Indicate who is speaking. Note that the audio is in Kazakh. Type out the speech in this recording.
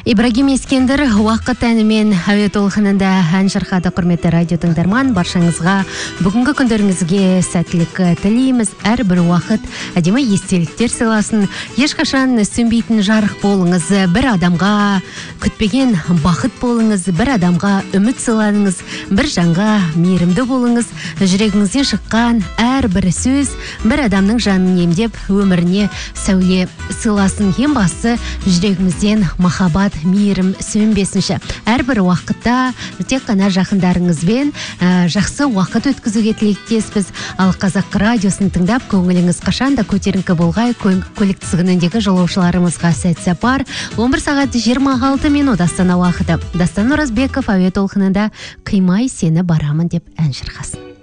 Speaker 1: Ибрагим Ескендір уақыт әнімен әуе толқынында ән шырқады. Құрметті радио тыңдарман, баршаңызға бүгінгі күндеріңізге сәттілік тілейміз. Әрбір уақыт әдемі естеліктер сыйласын. Ешқашан сөнбейтін жарық болыңыз. Бір адамға күтпеген бақыт болыңыз. Бір адамға үміт сыйланыңыз. Бір жанға мейірімді болыңыз. Жүрегіңізден шыққан әрбір сөз бір адамның жанын емдеп, өміріне сәуле сыйласын. Ең бастысы жүрегімізден махаббат, мейірім сөнбесінші. Әрбір уақытта тек қана жақындарыңызбен жақсы уақыт өткізуге тілектеспіз. Ал Қазақ радиосын тыңдап, көңіліңіз қашанда көтеріңкі болғай, көлік тізгініндегі жолаушыларымызға сәт сапар. 11 сағат 26 минут Астана уақыты. Дастан Оразбеков әуе толқынында «Қимай сені барамын» деп ән шырқасын.